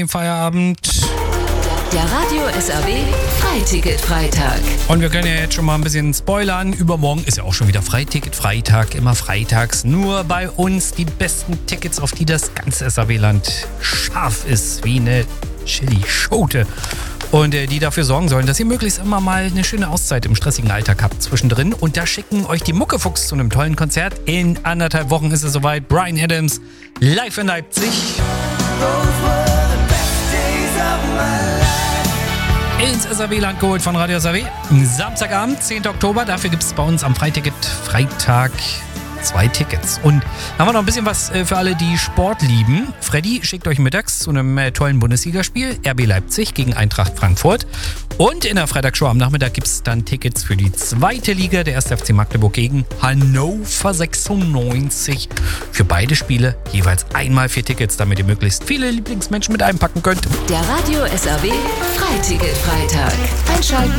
im Feierabend. Der Radio SAW Freiticket-Freitag. Und wir können ja jetzt schon mal ein bisschen spoilern. Übermorgen ist ja auch schon wieder Freiticket-Freitag, immer freitags. Nur bei uns die besten Tickets, auf die das ganze SAW-Land scharf ist, wie eine Chili-Schote. Und die dafür sorgen sollen, dass ihr möglichst immer mal eine schöne Auszeit im stressigen Alltag habt zwischendrin. Und da schicken euch die Muckefuchs zu einem tollen Konzert. In 1,5 Wochen ist es soweit. Bryan Adams live in Leipzig. Ins SAW-Land geholt von Radio SAW. Samstagabend, 10. Oktober. Dafür gibt es bei uns am Freiticket Freitag 2 Tickets. Und haben wir noch ein bisschen was für alle, die Sport lieben. Freddy schickt euch mittags zu einem tollen Bundesligaspiel. RB Leipzig gegen Eintracht Frankfurt. Und in der Freitagshow am Nachmittag gibt es dann Tickets für die 2. Liga. Der 1. FC Magdeburg gegen Hannover 96. Für beide Spiele jeweils einmal 4 Tickets, damit ihr möglichst viele Lieblingsmenschen mit einpacken könnt. Der Radio SAW Freiticket-Freitag. Einschalten